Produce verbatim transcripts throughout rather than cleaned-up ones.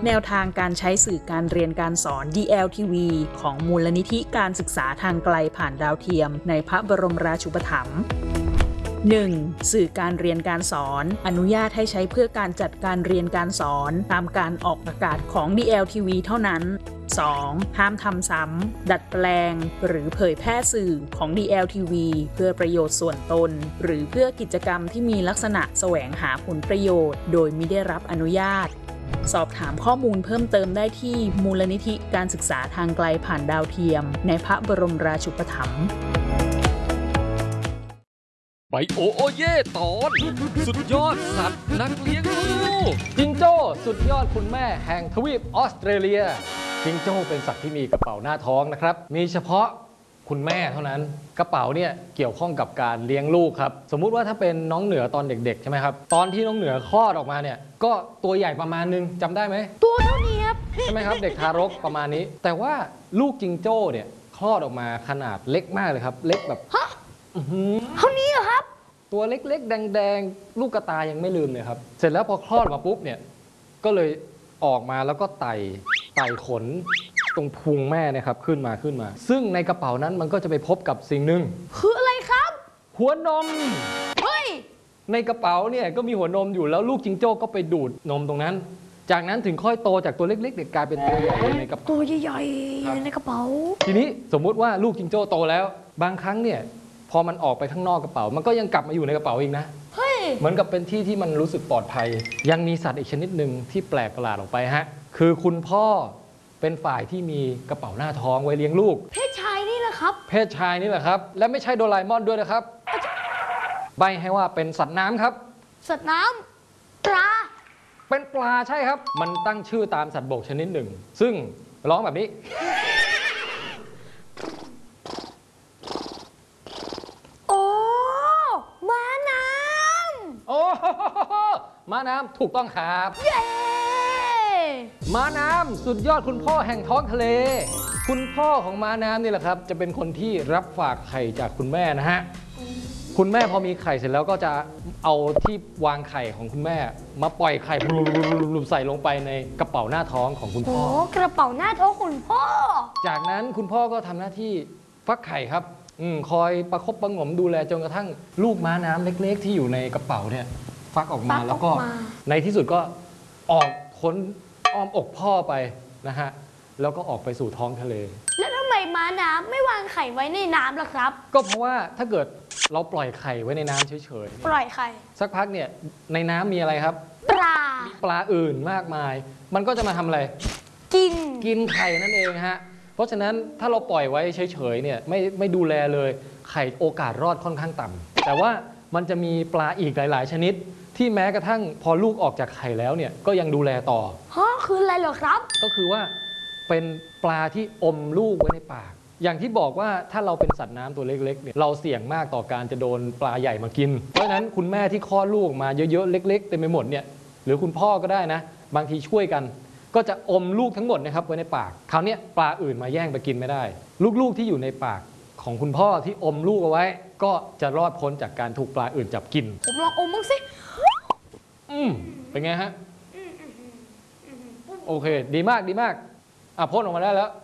แนวทางการใช้สื่อการเรียนการสอน ดี แอล ที วี ของมูลนิธิการศึกษาทางไกลผ่านดาวเทียมในพระบรมราชูปถัมภ์ หนึ่ง. สื่อการเรียนการสอนอนุญาตให้ใช้เพื่อการจัดการเรียนการสอนตามการออกอากาศของ ดี แอล ที วี เท่านั้น สอง. ห้ามทำซ้ำดัดแปลงหรือเผยแพร่สื่อของ ดี แอล ที วี เพื่อประโยชน์ส่วนตนหรือเพื่อกิจกรรมที่มีลักษณะแสวงหาผลประโยชน์โดยมิได้รับอนุญาตสอบถามข้อมูลเพิ่มเติมได้ที่มูลนิธิการศึกษาทางไกลผ่านดาวเทียมในพระบรมราชูปถัมภ์ไบโอโอเย่ตอนสุดยอดสัตว์นักเลี้ยงลูกจิงโจ้สุดยอดคุณแม่แห่งทวีปออสเตรเลียจิงโจ้เป็นสัตว์ที่มีกระเป๋าหน้าท้องนะครับมีเฉพาะคุณแม่เท่านั้นกระเป๋าเนี่ยเกี่ยวข้องกับการเลี้ยงลูกครับสมมุติว่าถ้าเป็นน้องเหนือตอนเด็กๆใช่ไหมครับตอนที่น้องเหนือคลอดออกมาเนี่ยก็ตัวใหญ่ประมาณนึงจำได้ไหมตัวเท่านี้ครับใช่ไหมครับเด็กทารกประมาณนี้แต่ว่าลูกจิงโจ้เนี่ยคลอดออกมาขนาดเล็กมากเลยครับเล็กแบบฮะเท่านี้เหรอครับตัวเล็กๆแดงๆลูกกระตายังไม่ลืมเลยครับเสร็จแล้วพอคลอดมาปุ๊บเนี่ยก็เลยออกมาแล้วก็ไต่ไต่ขนตรงพุงแม่เนี่ยครับขึ้นมาขึ้นมาซึ่งในกระเป๋านั้นมันก็จะไปพบกับสิ่งหนึ่งคืออะไรครับหัวนมเฮ้ยในกระเป๋าเนี่ยก็มีหัวนมอยู่แล้วลูกจิงโจ้ก็ไปดูดนมตรงนั้นจากนั้นถึงค่อยโตจากตัวเล็กๆเด็กกลายเป็นตัวใหญ่ในกระเป๋าตัวใหญ่ๆในกระเป๋าทีนี้สมมุติว่าลูกจิงโจ้โตแล้วบางครั้งเนี่ยพอมันออกไปข้างนอกกระเป๋ามันก็ยังกลับมาอยู่ในกระเป๋าอีกนะเฮ้ยเหมือนกับเป็นที่ที่มันรู้สึกปลอดภัยยังมีสัตว์อีกชนิดหนึ่งที่แปลกประหลาดออกไปฮะคือคุณพ่อเป็นฝ่ายที่มีกระเป๋าหน้าท้องไว้เลี้ยงลูกเพศชายนี่แหละครับเพศชายนี่แหละครับและไม่ใช่โดราเอมอนด้วยนะครับใบให้ว่าเป็นสัตว์น้ำครับสัตว์น้ำปลาเป็นปลาใช่ครับมันตั้งชื่อตามสัตว์บกชนิดหนึ่งซึ่งร้องแบบนี้โอ้ม้าน้ำโอ้ม้าน้ำถูกต้องครับเย้ม้าน้ำสุดยอดคุณพ่อแห่งท้องทะเลคุณพ่อของม้าน้ำนี่แหละครับจะเป็นคนที่รับฝากไข่จากคุณแม่นะฮะคุณแม่พอมีไข่เสร็จแล้วก็จะเอาที่วางไข่ของคุณแม่มาปล่อยไข่ใส่ลงไปในกระเป๋าหน้าท้องของคุณพ่อโอ้กระเป๋าหน้าท้องคุณพ่อจากนั้นคุณพ่อก็ทำหน้าที่ฟักไข่ครับอืมคอยประคบประงมดูแลจนกระทั่งลูกม้าน้ำเล็กๆที่อยู่ในกระเป๋าเนี่ยฟักออกมาแล้วก็ในที่สุดก็ออกพ้นอ้อมอกพ่อไปนะฮะแล้วก็ออกไปสู่ท้องทะเลแล้วทำไมม้าน้ำไม่วางไข่ไว้ในน้ำล่ะครับก็เพราะว่าถ้าเกิดเราปล่อยไข่ไว้ในน้ำเฉยๆปล่อยไข่สักพักเนี่ยในน้ำมีอะไรครับปลาปลาอื่นมากมายมันก็จะมาทำอะไรกินกินไข่นั่นเองฮะเพราะฉะนั้นถ้าเราปล่อยไว้เฉยๆเนี่ยไม่ไม่ดูแลเลยไข่โอกาสรอดค่อนข้างต่ำแต่ว่ามันจะมีปลาอีกหลายๆชนิดที่แม้กระทั่งพอลูกออกจากไข่แล้วเนี่ยก็ยังดูแลต่อฮะคืออะไรเหรอครับก็คือว่าเป็นปลาที่อมลูกไว้ในปากอย่างที่บอกว่าถ้าเราเป็นสัตว์น้ำตัวเล็กๆเนี่ยเราเสี่ยงมากต่อการจะโดนปลาใหญ่มากินเพราะฉะนั้นคุณแม่ที่คลอดลูกมาเยอะๆเล็กๆเต็มไปหมดเนี่ยหรือคุณพ่อก็ได้นะบางทีช่วยกันก็จะอมลูกทั้งหมดนะครับไว้ในปากคราวนี้ปลาอื่นมาแย่งไปกินไม่ได้ลูกๆที่อยู่ในปากของคุณพ่อที่อมลูกเอาไว้ก็จะรอดพ้นจากการถูกปลาอื่นจับกินผมลองอมบ้างสิอืมเป็นไงฮะโอเคดีมากดีมากอ่ะพ่นออกมาได้แล้ว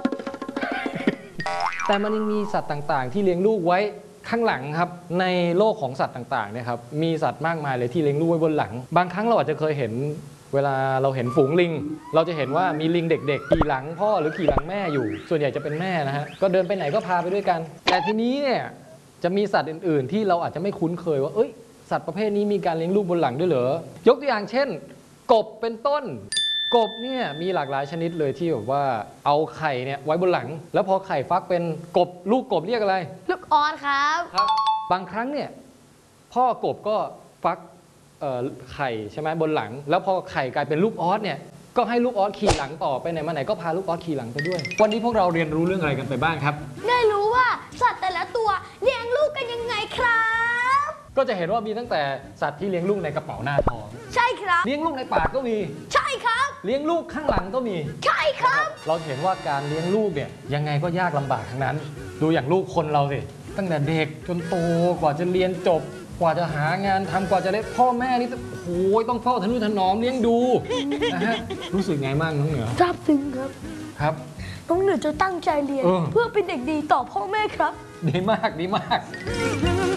แต่มันยังมีสัตว์ต่างๆที่เลี้ยงลูกไว้ข้างหลังครับในโลกของสัตว์ต่างๆเนี่ยครับมีสัตว์มากมายเลยที่เลี้ยงลูกไว้บนหลังบางครั้งเราอาจจะเคยเห็นเวลาเราเห็นฝูงลิงเราจะเห็นว่ามีลิงเด็กๆขี่หลังพ่อหรือขี่หลังแม่อยู่ส่วนใหญ่จะเป็นแม่นะฮะก็เดินไปไหนก็พาไปด้วยกันแต่ทีนี้เนี่ยจะมีสัตว์อื่นๆที่เราอาจจะไม่คุ้นเคยว่าเอ้ยสัตว์ประเภทนี้มีการเลี้ยงลูกบนหลังด้วยเหรอยกตัวอย่างเช่นกบเป็นต้นกบเนี่ยมีหลากหลายชนิดเลยที่แบบว่าเอาไข่เนี่ยไว้บนหลังแล้วพอไข่ฟักเป็นกบลูกกบเรียกอะไรลูกออสครับครับบางครั้งเนี่ยพ่อกบก็ฟักไข่ใช่ไหมบนหลังแล้วพอไข่กลายเป็นลูกออสเนี่ยก็ให้ลูกออสขี่หลังต่อไปไหนมาไหนก็พาลูกออสขี่หลังไปด้วยวันนี้พวกเราเรียนรู้เรื่องอะไรกันไปบ้างครับได้รู้ว่าสัตว์แต่ละตัวเลี้ยงลูกกันยังไงครับก็จะเห็นว่ามีตั้งแต่สัตว์ที่เลี้ยงลูกในกระเป๋าหน้าท้องใช่ครับเลี้ยงลูกในปากก็มีใช่ครับเลี้ยงลูกข้างหลังก็มีใช่ครับเราเห็นว่าการเลี้ยงลูกเนี่ยยังไงก็ยากลำบากทั้งนั้นดูอย่างลูกคนเราสิตั้งแต่เด็กจนโตกว่าจะเรียนจบกว่าจะหางานทำกว่าจะได้พ่อแม่นี่โอ้ยต้องเฝ้าทนุถนอมเลี้ยงดูนะฮะรู้สึกไงบ้างน้องเหนือซาบซึ้งครับครับน้องเหนือจะตั้งใจเรียนเออเพื่อเป็นเด็กดีต่อพ่อแม่ครับดีมากดีมาก